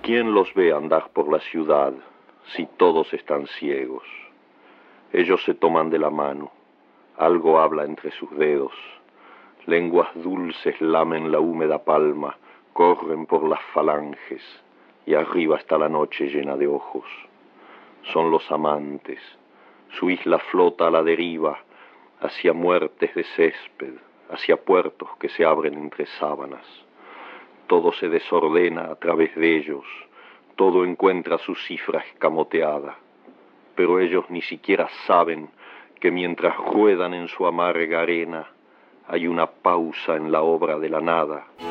¿Quién los ve andar por la ciudad si todos están ciegos? Ellos se toman de la mano, algo habla entre sus dedos, lenguas dulces lamen la húmeda palma, corren por las falanges, y arriba está la noche llena de ojos. Son los amantes, su isla flota a la deriva, hacia muertes de césped, hacia puertos que se abren entre sábanas. Todo se desordena a través de ellos, todo encuentra su cifra escamoteada, pero ellos ni siquiera saben que mientras ruedan en su amarga arena, hay una pausa en la obra de la nada.